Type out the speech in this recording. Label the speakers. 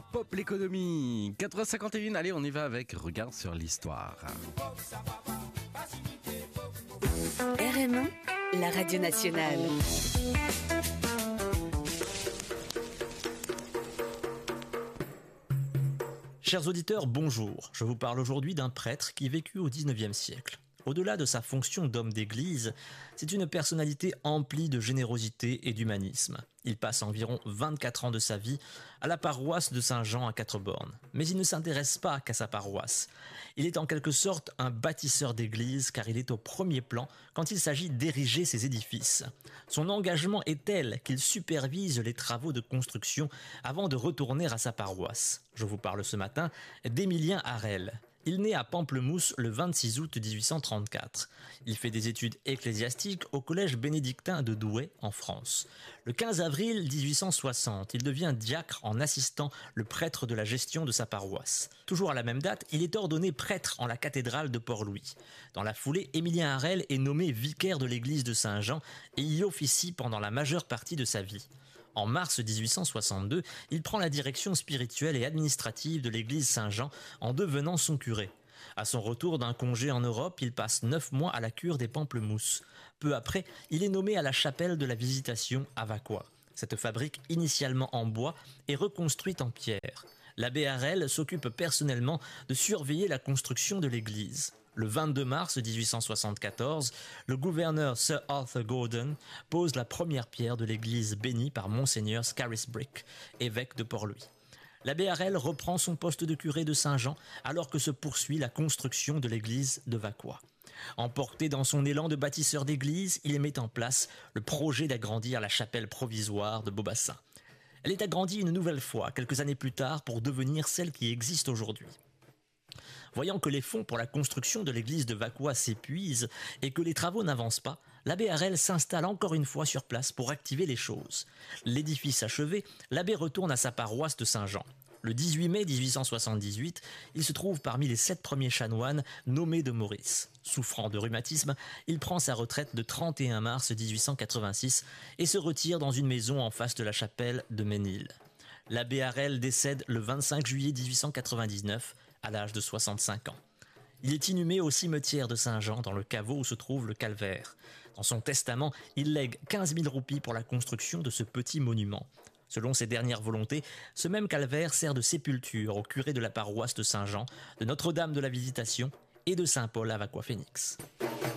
Speaker 1: Pop l'économie. 4h51, allez, on y va avec Regard sur l'histoire.
Speaker 2: RME, la radio nationale.
Speaker 3: Chers auditeurs, bonjour. Je vous parle aujourd'hui d'un prêtre qui vécut au XIXe siècle. Au-delà de sa fonction d'homme d'église, c'est une personnalité emplie de générosité et d'humanisme. Il passe environ 24 ans de sa vie à la paroisse de Saint-Jean à Quatre-Bornes. Mais il ne s'intéresse pas qu'à sa paroisse. Il est en quelque sorte un bâtisseur d'église car il est au premier plan quand il s'agit d'ériger ses édifices. Son engagement est tel qu'il supervise les travaux de construction avant de retourner à sa paroisse. Je vous parle ce matin d'Émilien Harel. Il naît à Pamplemousse le 26 août 1834. Il fait des études ecclésiastiques au collège bénédictin de Douai, en France. Le 15 avril 1860, il devient diacre en assistant le prêtre de la gestion de sa paroisse. Toujours à la même date, il est ordonné prêtre en la cathédrale de Port-Louis. Dans la foulée, Émilien Harel est nommé vicaire de l'église de Saint-Jean et y officie pendant la majeure partie de sa vie. En mars 1862, il prend la direction spirituelle et administrative de l'église Saint-Jean en devenant son curé. À son retour d'un congé en Europe, il passe 9 mois à la cure des Pamplemousses. Peu après, il est nommé à la chapelle de la Visitation à Vacquois. Cette fabrique, initialement en bois, est reconstruite en pierre. L'abbé Harel s'occupe personnellement de surveiller la construction de l'église. Le 22 mars 1874, le gouverneur Sir Arthur Gordon pose la première pierre de l'église bénie par Monseigneur Scarisbrick, évêque de Port-Louis. L'abbé Harel reprend son poste de curé de Saint-Jean alors que se poursuit la construction de l'église de Vacquois. Emporté dans son élan de bâtisseur d'église, il met en place le projet d'agrandir la chapelle provisoire de Beaubassin. Elle est agrandie une nouvelle fois, quelques années plus tard, pour devenir celle qui existe aujourd'hui. Voyant que les fonds pour la construction de l'église de Vacquois s'épuisent et que les travaux n'avancent pas, l'abbé Harel s'installe encore une fois sur place pour activer les choses. L'édifice achevé, l'abbé retourne à sa paroisse de Saint-Jean. Le 18 mai 1878, il se trouve parmi les 7 premiers chanoines nommés de Maurice. Souffrant de rhumatisme, il prend sa retraite le 31 mars 1886 et se retire dans une maison en face de la chapelle de Ménil. L'abbé Harel décède le 25 juillet 1899 à l'âge de 65 ans. Il est inhumé au cimetière de Saint-Jean dans le caveau où se trouve le calvaire. Dans son testament, il lègue 15 000 roupies pour la construction de ce petit monument. Selon ses dernières volontés, ce même calvaire sert de sépulture au curé de la paroisse de Saint-Jean, de Notre-Dame de la Visitation et de Saint-Paul à Vacquois-Phénix.